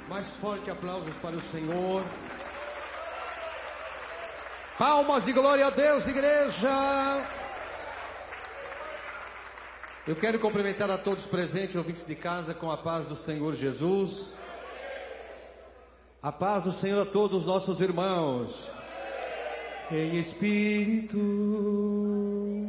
Mais forte aplausos para o Senhor. Palmas de glória a Deus, igreja. Eu quero cumprimentar a todos presentes, ouvintes de casa, com a paz do Senhor Jesus. A paz do Senhor a todos os nossos irmãos. Em espírito.